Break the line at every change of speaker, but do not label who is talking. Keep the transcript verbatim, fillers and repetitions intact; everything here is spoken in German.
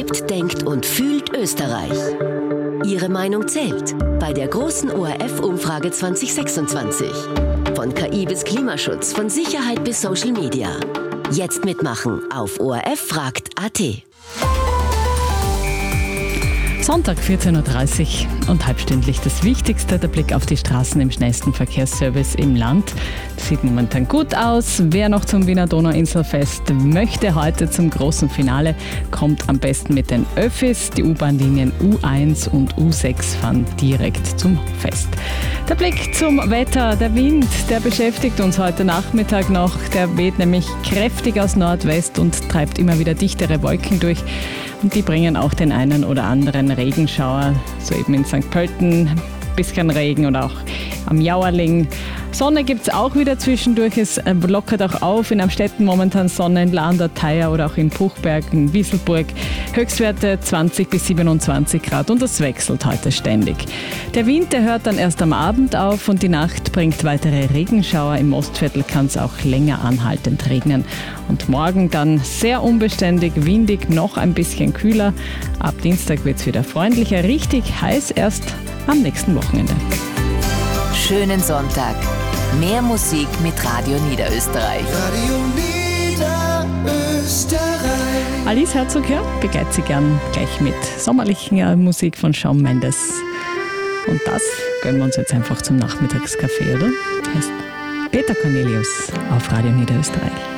Lebt, denkt und fühlt Österreich. Ihre Meinung zählt bei der großen O R F-Umfrage zwanzig sechsundzwanzig. Von K I bis Klimaschutz, von Sicherheit bis Social Media. Jetzt mitmachen auf O R F fragt punkt a t.
Sonntag vierzehn Uhr dreißig und halbstündlich das Wichtigste, der Blick auf die Straßen im schnellsten Verkehrsservice im Land. Das sieht momentan gut aus. Wer noch zum Wiener Donauinselfest möchte, heute zum großen Finale, kommt am besten mit den Öffis. Die U-Bahn-Linien U eins und U sechs fahren direkt zum Fest. Der Blick zum Wetter, der Wind, der beschäftigt uns heute Nachmittag noch. Der weht nämlich kräftig aus Nordwest und treibt immer wieder dichtere Wolken durch. Und die bringen auch den einen oder anderen Regenschauer, so eben in Sankt Pölten, ein bisschen Regen oder auch am Jauerling. Sonne gibt es auch wieder zwischendurch, es lockert auch auf. In Amstetten momentan Sonne, in Landau, Theier oder auch in Puchberg, in Wieselburg. Höchstwerte zwanzig bis siebenundzwanzig Grad und das wechselt heute ständig. Der Wind, der hört dann erst am Abend auf und die Nacht bringt weitere Regenschauer. Im Ostviertel kann es auch länger anhaltend regnen. Und morgen dann sehr unbeständig, windig, noch ein bisschen kühler. Ab Dienstag wird es wieder freundlicher, richtig heiß erst am nächsten Wochenende.
Schönen Sonntag. Mehr Musik mit Radio Niederösterreich.
Radio Niederösterreich.
Alice Herzog ja, begleitet sie gern gleich mit sommerlicher Musik von Shawn Mendes. Und das gönnen wir uns jetzt einfach zum Nachmittagskaffee, oder? Heißt Peter Cornelius auf Radio Niederösterreich.